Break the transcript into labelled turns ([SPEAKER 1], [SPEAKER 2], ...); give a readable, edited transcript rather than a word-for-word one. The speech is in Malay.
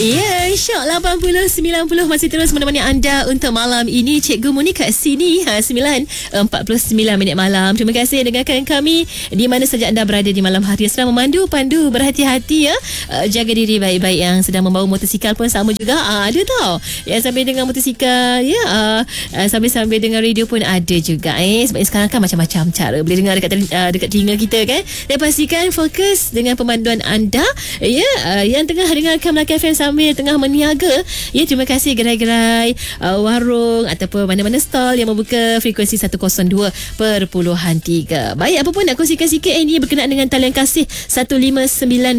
[SPEAKER 1] Ya, Syok 80-90 masih terus menemani anda untuk malam ini. Cikgu Muni kat sini 9:49 malam. Terima kasih dengarkan kami di mana saja anda berada di malam hari. Sedang memandu, pandu, berhati-hati ya. Jaga diri baik-baik. Yang sedang membawa motosikal pun sama juga. Ada tau yang sambil dengan motosikal ya. Sambil-sambil dengan radio pun ada juga. Sebab sekarang kan macam-macam cara boleh dengar dekat telinga kita kan. Dan pastikan fokus dengan pemanduan anda ya. Yang tengah dengarkan Melaka FM sambil tengah meniaga ya, terima kasih gerai-gerai warung ataupun mana-mana stall yang membuka frekuensi 102.3. Baik, apa pun nak kongsikan sikit ini berkenaan dengan talian kasih 1590